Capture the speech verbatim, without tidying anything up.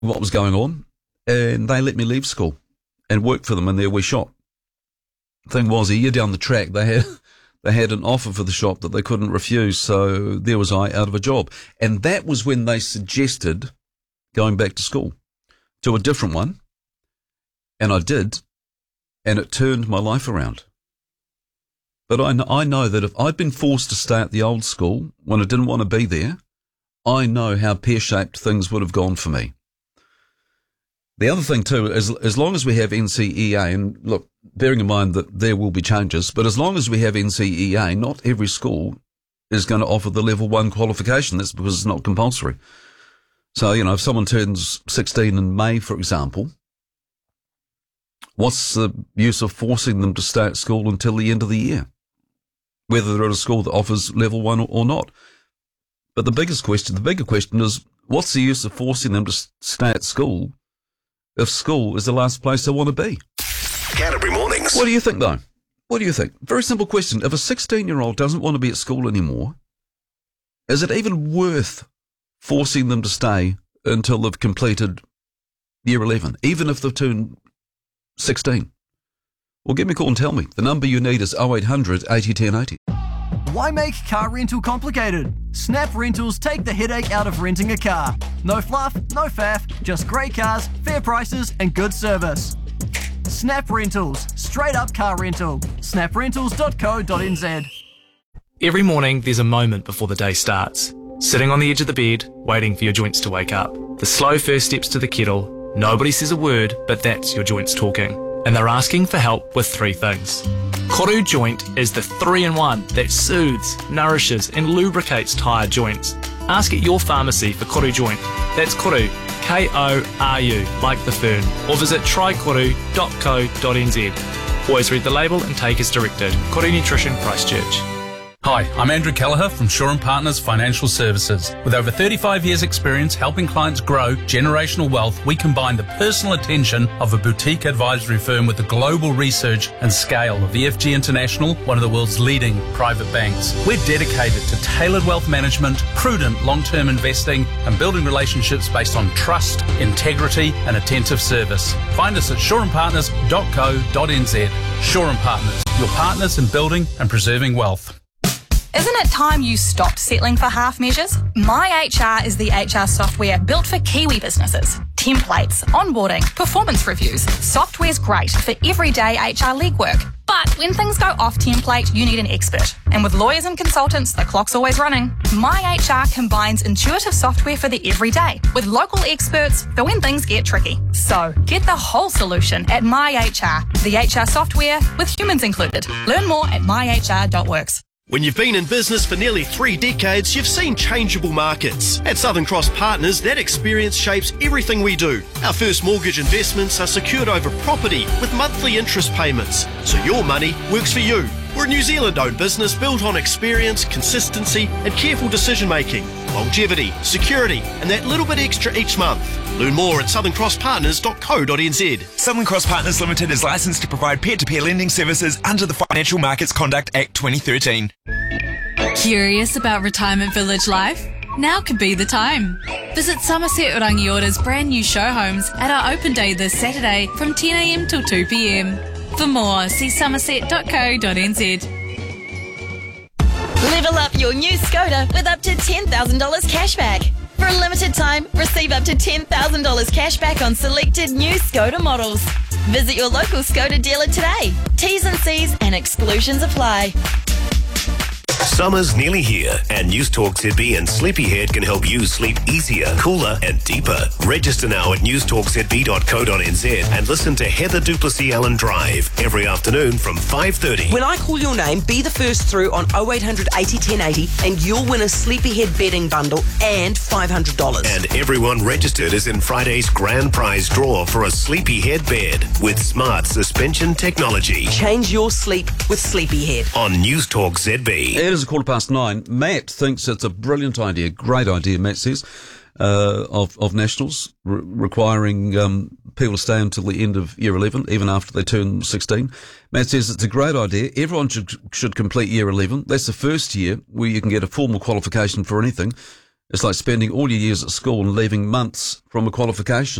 what was going on, and they let me leave school and work for them in their wee shop. The thing was, a year down the track, they had they had an offer for the shop that they couldn't refuse, so there was I out of a job. And that was when they suggested going back to school, to a different one, and I did, and it turned my life around. But I know, I know that if I'd been forced to stay at the old school when I didn't want to be there, I know how pear-shaped things would have gone for me. The other thing too, is as long as we have N C E A, and look, bearing in mind that there will be changes, but as long as we have N C E A, not every school is going to offer the level one qualification. That's because it's not compulsory. So, you know, if someone turns sixteen in May, for example, what's the use of forcing them to stay at school until the end of the year, whether they're at a school that offers level one or not? But the biggest question, the bigger question is, what's the use of forcing them to stay at school if school is the last place they want to be? Canterbury Mornings. What do you think, though? What do you think? Very simple question. If a sixteen-year-old doesn't want to be at school anymore, is it even worth forcing them to stay until they've completed year eleven, even if they've turned sixteen? Well, give me a call and tell me. The number you need is oh eight hundred eighty ten eighty. Why make car rental complicated? Snap Rentals take the headache out of renting a car. No fluff, no faff, just great cars, fair prices and good service. Snap Rentals, straight up car rental. snap rentals dot co dot n z. Every morning there's a moment before the day starts. Sitting on the edge of the bed, waiting for your joints to wake up. The slow first steps to the kettle. Nobody says a word, but that's your joints talking. And they're asking for help with three things. Koru Joint is the three-in-one that soothes, nourishes and lubricates tired joints. Ask at your pharmacy for Koru Joint. That's Koru, K O R U, like the fern. Or visit try koru dot co dot n z. Always read the label and take as directed. Koru Nutrition, Christchurch. Hi, I'm Andrew Kelleher from Shaw and Partners Financial Services. With over thirty-five years experience helping clients grow generational wealth, we combine the personal attention of a boutique advisory firm with the global research and scale of E F G International, one of the world's leading private banks. We're dedicated to tailored wealth management, prudent long-term investing, and building relationships based on trust, integrity, and attentive service. Find us at shaw and partners dot co dot n z. Shaw and Partners, your partners in building and preserving wealth. Isn't it time you stopped settling for half measures? My H R is the H R software built for Kiwi businesses. Templates, onboarding, performance reviews. Software's great for everyday H R legwork. But when things go off template, you need an expert. And with lawyers and consultants, the clock's always running. My H R combines intuitive software for the everyday with local experts for when things get tricky. So get the whole solution at My H R, the H R software with humans included. Learn more at my h r dot works. When you've been in business for nearly three decades, you've seen changeable markets. At Southern Cross Partners, that experience shapes everything we do. Our first mortgage investments are secured over property with monthly interest payments, so your money works for you. We're a New Zealand-owned business built on experience, consistency and careful decision-making, longevity, security and that little bit extra each month. Learn more at southern cross partners dot co dot n z. Southern Cross Partners Limited is licensed to provide peer-to-peer lending services under the Financial Markets Conduct Act twenty thirteen. Curious about retirement village life? Now could be the time. Visit Somerset Rangiора's brand new show homes at our open day this Saturday from ten a m till two p m. For more, see somerset dot co dot n z. Level up your new Skoda with up to ten thousand dollars cashback. For a limited time, receive up to ten thousand dollars cashback on selected new Skoda models. Visit your local Skoda dealer today. T's and C's and exclusions apply. Summer's nearly here, and News Talk Z B and Sleepyhead can help you sleep easier, cooler and deeper. Register now at news talk z b dot co dot n z and listen to Heather Duplessis Allen Drive every afternoon from five thirty. When I call your name, be the first through on oh eight hundred eighty ten eighty and you'll win a Sleepyhead bedding bundle and five hundred dollars. And everyone registered is in Friday's grand prize draw for a Sleepyhead bed with smart suspension technology. Change your sleep with Sleepyhead. On News Talk Z B. It is a quarter past nine. Matt thinks it's a brilliant idea, great idea, Matt says, uh, of, of Nationals re- requiring um, people to stay until the end of year eleven, even after they turn sixteen. Matt says it's a great idea. Everyone should should complete year eleven. That's the first year where you can get a formal qualification for anything. It's like spending all your years at school and leaving months from a qualification.